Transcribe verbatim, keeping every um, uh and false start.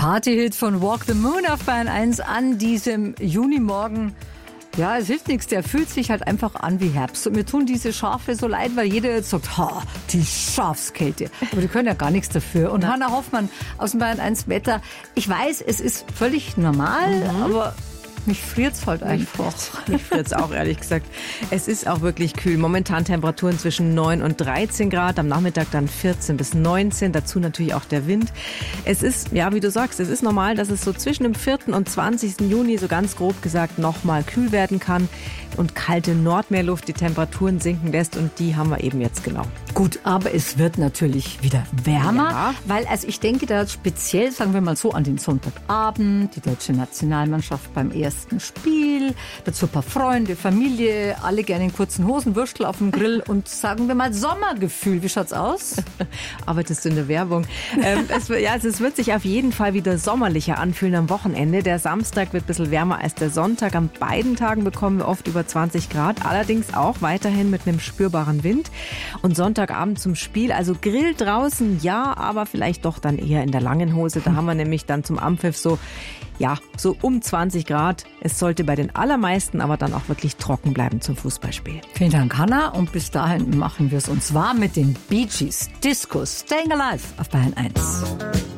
Partyhit von Walk the Moon auf Bayern eins an diesem Junimorgen. Ja, es hilft nichts, der fühlt sich halt einfach an wie Herbst. Und mir tun diese Schafe so leid, weil jeder jetzt sagt, ha, die Schafskälte. Aber die können ja gar nichts dafür. Und Hannah Hoffmann aus dem Bayern eins Wetter. Ich weiß, es ist völlig normal, mhm. aber mich friert's halt einfach. Mich friert's auch, ehrlich gesagt. Es ist auch wirklich kühl. Momentan Temperaturen zwischen neun und dreizehn Grad. Am Nachmittag dann vierzehn bis neunzehn. Dazu natürlich auch der Wind. Es ist, ja, wie du sagst, es ist normal, dass es so zwischen dem vierten und zwanzigsten Juni so ganz grob gesagt nochmal kühl werden kann und kalte Nordmeerluft die Temperaturen sinken lässt. Und die haben wir eben jetzt genau. Gut, aber es wird natürlich wieder wärmer, Ja. weil also ich denke da speziell, sagen wir mal so, an den Sonntagabend, die deutsche Nationalmannschaft beim ersten Spiel, dazu ein paar Freunde, Familie, alle gerne in kurzen Hosen, Würstel auf dem Grill und sagen wir mal Sommergefühl. Wie schaut's aus? Arbeitest du in der Werbung? ähm, es, ja, also es wird sich auf jeden Fall wieder sommerlicher anfühlen am Wochenende. Der Samstag wird ein bisschen wärmer als der Sonntag. An beiden Tagen bekommen wir oft über zwanzig Grad, allerdings auch weiterhin mit einem spürbaren Wind. Und Sonntagabend zum Spiel, also Grill draußen, ja, aber vielleicht doch dann eher in der langen Hose. Da haben wir nämlich dann zum Anpfiff so, ja, so um zwanzig Grad. Es sollte bei den allermeisten aber dann auch wirklich trocken bleiben zum Fußballspiel. Vielen Dank, Hannah. Und bis dahin machen wir es uns warm mit den Bee Gees. Disco, Staying Alive auf Bayern eins.